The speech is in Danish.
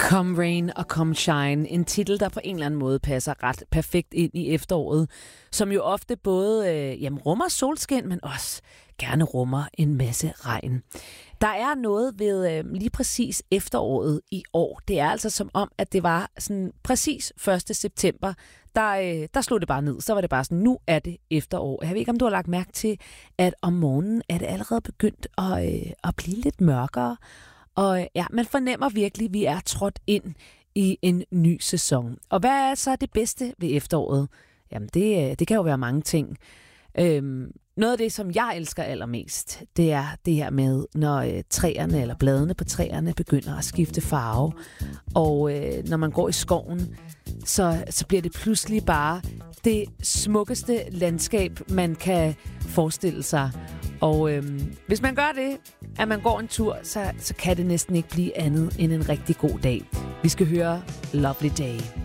Come Rain og Come Shine. En titel, der på en eller anden måde passer ret perfekt ind i efteråret, som jo ofte både rummer solskin, men også gerne rummer en masse regn. Der er noget ved lige præcis efteråret i år. Det er altså som om, at det var sådan præcis 1. september, der slog det bare ned. Så var det bare sådan, nu er det efterår. Jeg ved ikke, om du har lagt mærke til, at om morgenen er det allerede begyndt at blive lidt mørkere. Og ja, man fornemmer virkelig, at vi er trådt ind i en ny sæson. Og hvad er så det bedste ved efteråret? Jamen, det kan jo være mange ting. Noget af det, som jeg elsker allermest, det er det her med, når træerne eller bladene på træerne begynder at skifte farve. Og når man går i skoven, så bliver det pludselig bare det smukkeste landskab, man kan forestille sig. Og hvis man gør det, at man går en tur, så kan det næsten ikke blive andet end en rigtig god dag. Vi skal høre Lovely Day.